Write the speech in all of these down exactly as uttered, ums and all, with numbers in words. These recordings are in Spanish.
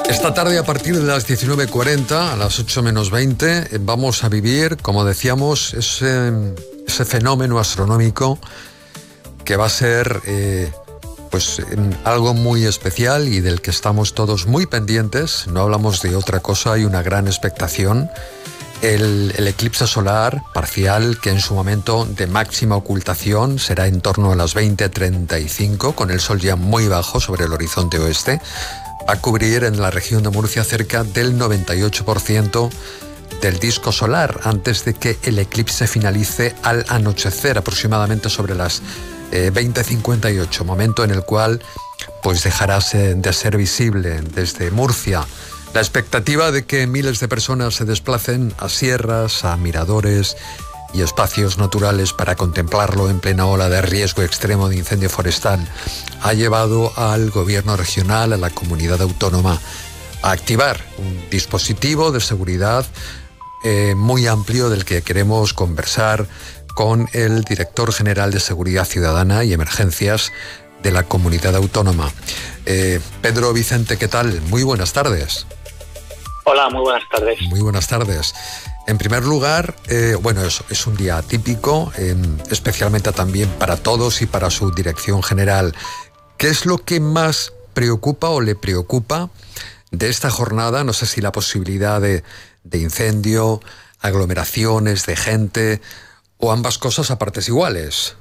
Esta tarde, a partir de las diecinueve cuarenta, a las ocho menos veinte, vamos a vivir, como decíamos, ese, ese fenómeno astronómico que va a ser eh, pues, algo muy especial y del que estamos todos muy pendientes. No hablamos de otra cosa, hay una gran expectación. El, el eclipse solar parcial, que en su momento de máxima ocultación será en torno a las veinte treinta y cinco, con el sol ya muy bajo sobre el horizonte oeste, va a cubrir en la región de Murcia cerca del noventa y ocho por ciento del disco solar, antes de que el eclipse finalice al anochecer, aproximadamente sobre las eh, veinte cincuenta y ocho, momento en el cual pues dejará de ser visible desde Murcia. La expectativa de que miles de personas se desplacen a sierras, a miradores y espacios naturales para contemplarlo en plena ola de riesgo extremo de incendio forestal ha llevado al gobierno regional, a la comunidad autónoma, a activar un dispositivo de seguridad eh, muy amplio, del que queremos conversar con el director general de Seguridad Ciudadana y Emergencias de la comunidad autónoma. Eh, Pedro Vicente, ¿qué tal? Muy buenas tardes. Hola, muy buenas tardes. Muy buenas tardes. En primer lugar, eh, bueno, es, es un día atípico, eh, especialmente también para todos y para su dirección general. ¿Qué es lo que más preocupa o le preocupa de esta jornada? No sé si la posibilidad de, de incendio, aglomeraciones de gente o ambas cosas a partes iguales.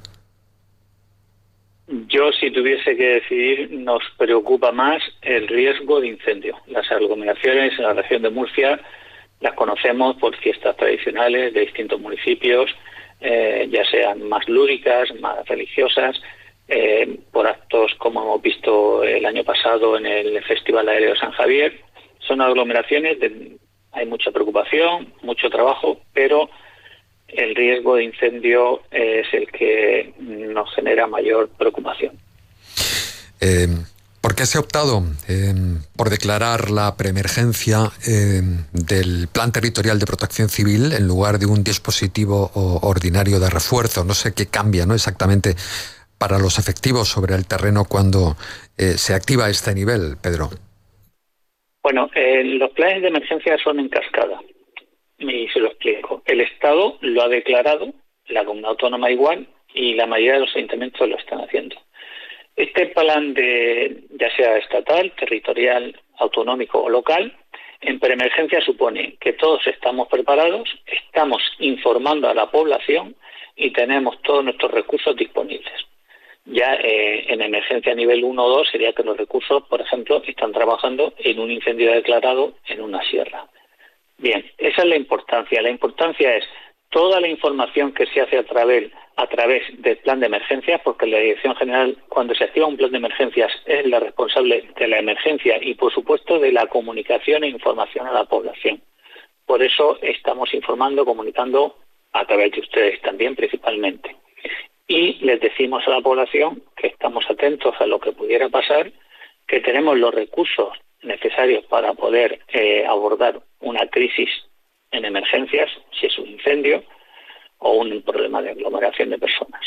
Yo, si tuviese que decidir, nos preocupa más el riesgo de incendio. Las aglomeraciones en la región de Murcia las conocemos por fiestas tradicionales de distintos municipios, eh, ya sean más lúdicas, más religiosas, eh, por actos como hemos visto el año pasado en el Festival Aéreo San Javier. Son aglomeraciones, de, hay mucha preocupación, mucho trabajo, pero el riesgo de incendio es el que nos genera mayor preocupación. Eh, ¿Por qué se ha optado eh, por declarar la preemergencia eh, del Plan Territorial de Protección Civil en lugar de un dispositivo ordinario de refuerzo? No sé qué cambia, ¿no?, exactamente para los efectivos sobre el terreno cuando eh, se activa este nivel, Pedro. Bueno, eh, los planes de emergencia son en cascada. Y se lo explico. El Estado lo ha declarado, la comunidad autónoma igual, y la mayoría de los ayuntamientos lo están haciendo. Este plan, de ya sea estatal, territorial, autonómico o local, en preemergencia supone que todos estamos preparados, estamos informando a la población y tenemos todos nuestros recursos disponibles. Ya eh, en emergencia nivel uno o dos sería que los recursos, por ejemplo, están trabajando en un incendio declarado en una sierra. Bien, esa es la importancia. La importancia es toda la información que se hace a través, a través del plan de emergencias, porque la Dirección General, cuando se activa un plan de emergencias, es la responsable de la emergencia y, por supuesto, de la comunicación e información a la población. Por eso estamos informando, comunicando a través de ustedes también, principalmente. Y les decimos a la población que estamos atentos a lo que pudiera pasar, que tenemos los recursos necesarios para poder eh, abordar una crisis en emergencias, si es un incendio o un problema de aglomeración de personas.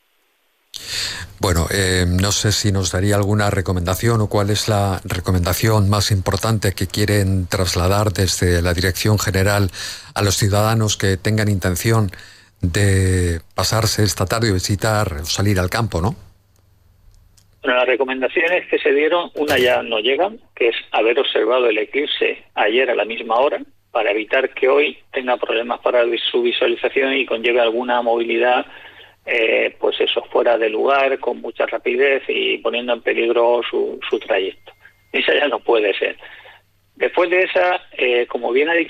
Bueno, eh, no sé si nos daría alguna recomendación o cuál es la recomendación más importante que quieren trasladar desde la Dirección General a los ciudadanos que tengan intención de pasarse esta tarde o visitar o salir al campo, ¿no? Bueno, las recomendaciones que se dieron, una ya no llegan, que es haber observado el eclipse ayer a la misma hora, para evitar que hoy tenga problemas para su visualización y conlleve alguna movilidad, eh, pues eso, fuera de lugar, con mucha rapidez y poniendo en peligro su, su trayecto. Esa ya no puede ser. Después de esa, eh, como bien ha dicho